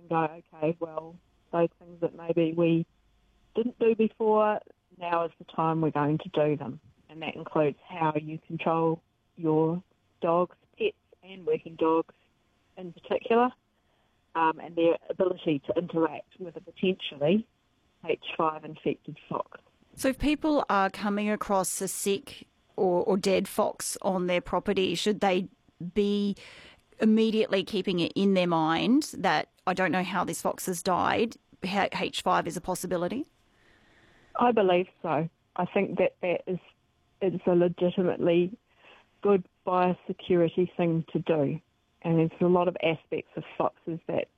and go, okay, well, those things that maybe we didn't do before, now is the time we're going to do them. And that includes how you control your dogs, pets and working dogs in particular, and their ability to interact with a potentially H5 infected fox. So if people are coming across a sick or dead fox on their property, should they be immediately keeping it in their mind that I don't know how this fox has died, H5 is a possibility? I believe so. I think that is a legitimately good biosecurity thing to do. And there's a lot of aspects of foxes that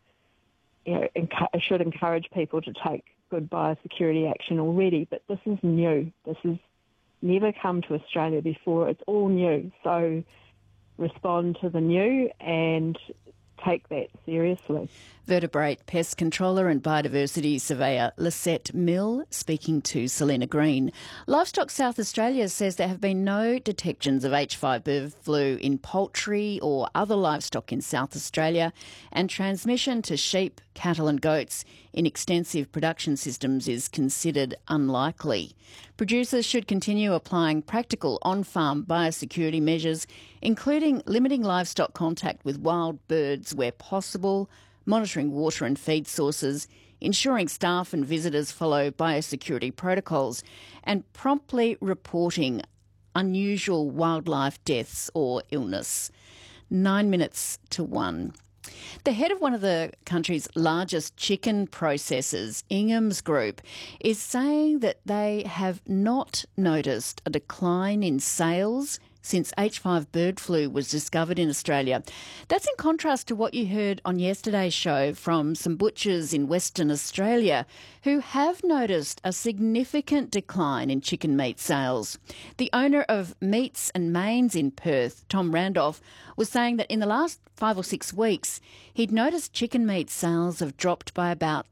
should encourage people to take good biosecurity action already. But this is new. This has never come to Australia before. It's all new. So respond to the new and take that seriously. Vertebrate pest controller and biodiversity surveyor Lisette Mill speaking to Selena Green. Livestock South Australia says there have been no detections of H5 bird flu in poultry or other livestock in South Australia, and transmission to sheep, cattle and goats in extensive production systems is considered unlikely. Producers should continue applying practical on-farm biosecurity measures, including limiting livestock contact with wild birds where possible, monitoring water and feed sources, ensuring staff and visitors follow biosecurity protocols, and promptly reporting unusual wildlife deaths or illness. 9 minutes to 1. The head of one of the country's largest chicken processors, Ingham's Group, is saying that they have not noticed a decline in sales since H5 bird flu was discovered in Australia. That's in contrast to what you heard on yesterday's show from some butchers in Western Australia who have noticed a significant decline in chicken meat sales. The owner of Meats and Mains in Perth, Tom Randolph, was saying that in the last 5 or 6 weeks, he'd noticed chicken meat sales have dropped by about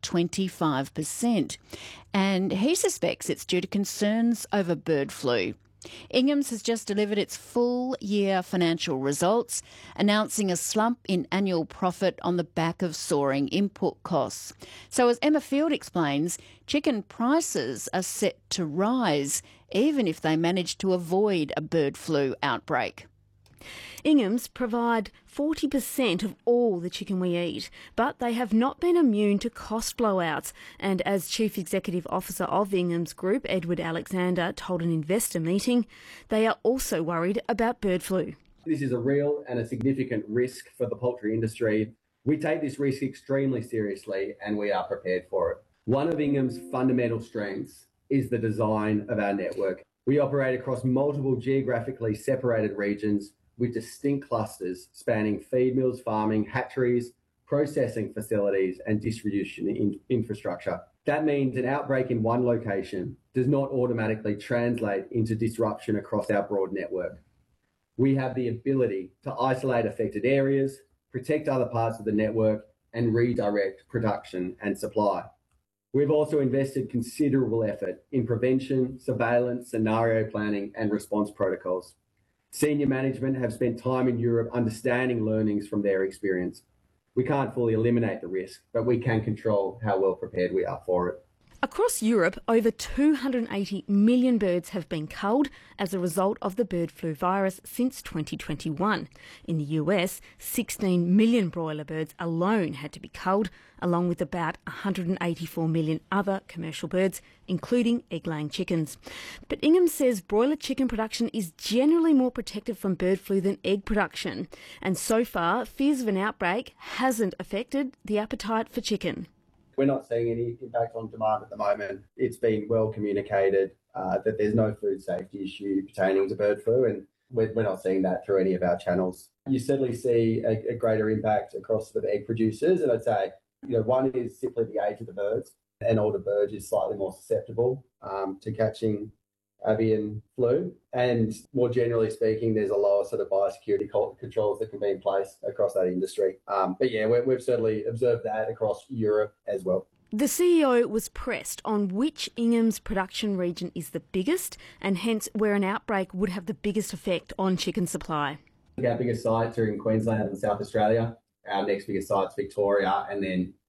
25%. And he suspects it's due to concerns over bird flu. Ingham's has just delivered its full-year financial results, announcing a slump in annual profit on the back of soaring input costs. So as Emma Field explains, chicken prices are set to rise, even if they manage to avoid a bird flu outbreak. Ingham's provide 40% of all the chicken we eat, but they have not been immune to cost blowouts. And as Chief Executive Officer of Ingham's Group, Edward Alexander, told an investor meeting, they are also worried about bird flu. This is a real and a significant risk for the poultry industry. We take this risk extremely seriously and we are prepared for it. One of Ingham's fundamental strengths is the design of our network. We operate across multiple geographically separated regions with distinct clusters spanning feed mills, farming, hatcheries, processing facilities and distribution infrastructure. That means an outbreak in one location does not automatically translate into disruption across our broad network. We have the ability to isolate affected areas, protect other parts of the network and redirect production and supply. We've also invested considerable effort in prevention, surveillance, scenario planning and response protocols. Senior management have spent time in Europe understanding learnings from their experience. We can't fully eliminate the risk, but we can control how well prepared we are for it. Across Europe, over 280 million birds have been culled as a result of the bird flu virus since 2021. In the US, 16 million broiler birds alone had to be culled, along with about 184 million other commercial birds, including egg-laying chickens. But Ingham says broiler chicken production is generally more protected from bird flu than egg production. And so far, fears of an outbreak hasn't affected the appetite for chicken. We're not seeing any impact on demand at the moment. It's been well communicated that there's no food safety issue pertaining to bird flu, and we're not seeing that through any of our channels. You certainly see a greater impact across the egg producers, and I'd say, one is simply the age of the birds. An older bird is slightly more susceptible to catching avian flu, and more generally speaking, there's a lower sort of biosecurity controls that can be in place across that industry. But yeah, we've certainly observed that across Europe as well. The CEO was pressed on which Ingham's production region is the biggest and hence where an outbreak would have the biggest effect on chicken supply. Our biggest sites are in Queensland and South Australia. Our next biggest site's Victoria, and then